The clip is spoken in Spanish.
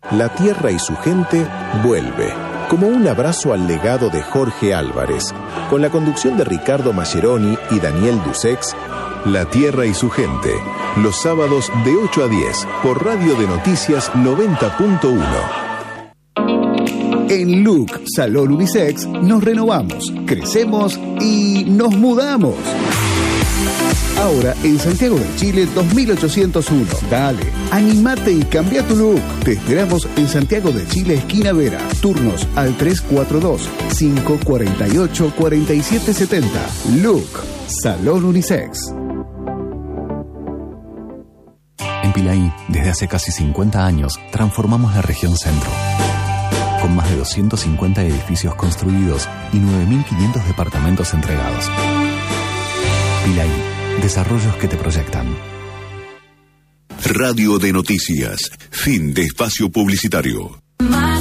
La Tierra y su gente vuelve, como un abrazo al legado de Jorge Álvarez, con la conducción de Ricardo Mascheroni y Daniel Dusex. La Tierra y su gente, los sábados de 8 a 10, por Radio de Noticias 90.1. En Look Salón Unisex nos renovamos, crecemos y nos mudamos. Ahora en Santiago del Chile 2801. Dale, animate y cambia tu look. Te esperamos en Santiago del Chile, esquina Vera. Turnos al 342-548-4770. Look Salón Unisex. En Pilaí, desde hace casi 50 años, transformamos la región centro. Con más de 250 edificios construidos y 9.500 departamentos entregados. Pilaí, desarrollos que te proyectan. Radio de Noticias, fin de espacio publicitario.